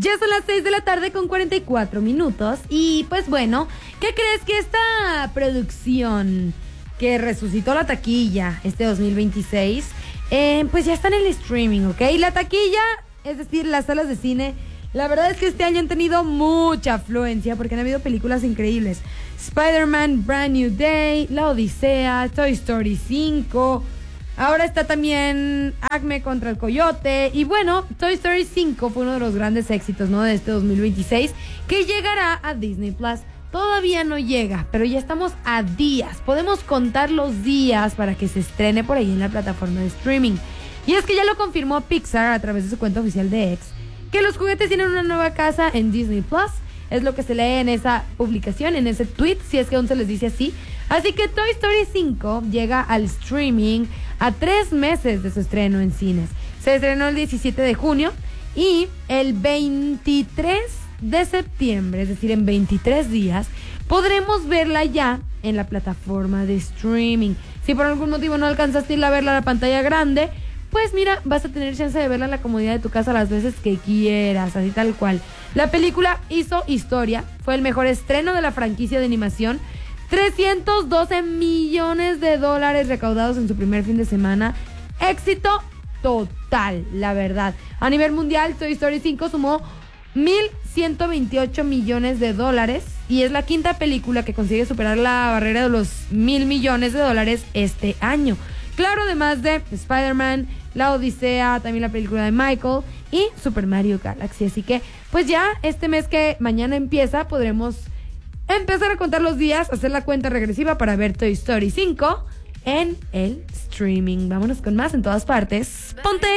Ya son las 6 de la tarde con 44 minutos. Y pues bueno, ¿qué crees que esta producción que resucitó la taquilla este 2026, pues ya está en el streaming, ¿ok? La taquilla, es decir, las salas de cine, la verdad es que este año han tenido mucha afluencia porque han habido películas increíbles. Spider-Man, Brand New Day, La Odisea, Toy Story 5... Ahora está también Acme contra el Coyote. Y bueno, Toy Story 5 fue uno de los grandes éxitos, ¿no?, de este 2026, que llegará a Disney Plus. Todavía no llega, pero ya estamos a días. Podemos contar los días para que se estrene por ahí en la plataforma de streaming. Y es que ya lo confirmó Pixar a través de su cuenta oficial de X, que los juguetes tienen una nueva casa en Disney Plus. Es lo que se lee en esa publicación, en ese tweet, si es que aún se les dice así. Así que Toy Story 5 llega al streaming a 3 meses de su estreno en cines. Se estrenó el 17 de junio y el 23 de septiembre, es decir, en 23 días, podremos verla ya en la plataforma de streaming. Si por algún motivo no alcanzaste a ir a verla a la pantalla grande, pues mira, vas a tener chance de verla en la comodidad de tu casa las veces que quieras, así tal cual. La película hizo historia, fue el mejor estreno de la franquicia de animación. 312 millones de dólares recaudados en su primer fin de semana. Éxito total, la verdad. A nivel mundial, Toy Story 5 sumó 1.128 millones de dólares y es la quinta película que consigue superar la barrera de los 1.000 millones de dólares este año. Claro, además de Spider-Man, La Odisea, también la película de Michael y Super Mario Galaxy. Así que, pues ya este mes que mañana empieza, podremos empezar a contar los días, hacer la cuenta regresiva para ver Toy Story 5 en el streaming. Vámonos con más en todas partes. ¡Ponte!